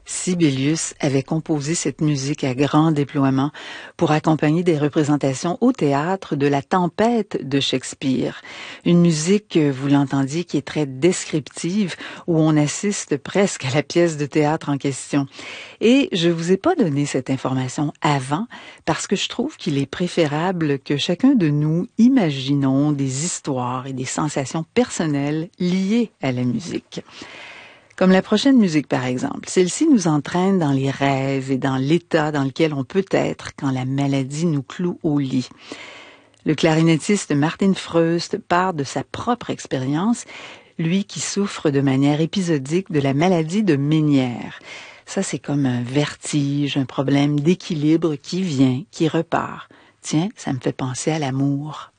Sibelius avait composé cette musique à grand déploiement pour accompagner des représentations au théâtre de La Tempête de Shakespeare. Une musique, vous l'entendiez, qui est très descriptive, où on assiste presque à la pièce de théâtre en question. Et je vous ai pas donné cette information avant parce que je trouve qu'il est préférable que chacun de nous imaginons des histoires et des sensations personnelles liées à la musique. Comme la prochaine musique, par exemple. Celle-ci nous entraîne dans les rêves et dans l'état dans lequel on peut être quand la maladie nous cloue au lit. Le clarinettiste Martin Freust part de sa propre expérience, lui qui souffre de manière épisodique de la maladie de Ménière. Ça, c'est comme un vertige, un problème d'équilibre qui vient, qui repart. Tiens, ça me fait penser à l'amour.